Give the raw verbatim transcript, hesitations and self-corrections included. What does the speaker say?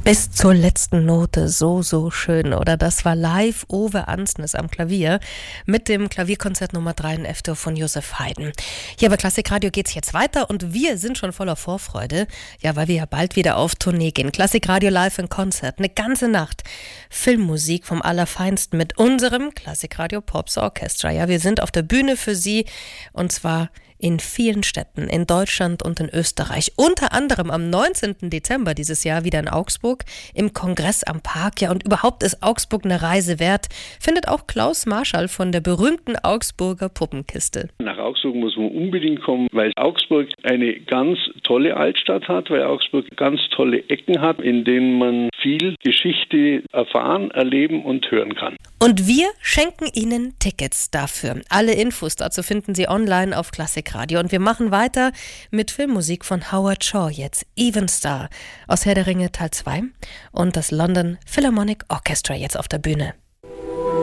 Bis zur letzten Note, so, so schön, oder? Das war live Ove Ansnes am Klavier mit dem Klavierkonzert Nummer drei in F-Dur von Joseph Haydn. Hier bei Klassikradio geht's jetzt weiter und wir sind schon voller Vorfreude, ja, weil wir ja bald wieder auf Tournee gehen. Klassikradio live in Konzert, eine ganze Nacht. Filmmusik vom Allerfeinsten mit unserem Klassikradio Pops Orchestra. Ja, wir sind auf der Bühne für Sie und zwar in vielen Städten in Deutschland und in Österreich. Unter anderem am neunzehnten Dezember dieses Jahr wieder in Augsburg im Kongress am Park. Ja, und überhaupt ist Augsburg eine Reise wert, findet auch Klaus Marschall von der berühmten Augsburger Puppenkiste. Nach Augsburg muss man unbedingt kommen, weil Augsburg eine ganz tolle Altstadt hat, weil Augsburg ganz tolle Ecken hat, in denen man viel Geschichte erfahren, erleben und hören kann. Und wir schenken Ihnen Tickets dafür. Alle Infos dazu finden Sie online auf Klassikradio. Und wir machen weiter mit Filmmusik von Howard Shore jetzt. Even Star aus Herr der Ringe Teil zwei und das London Philharmonic Orchestra jetzt auf der Bühne.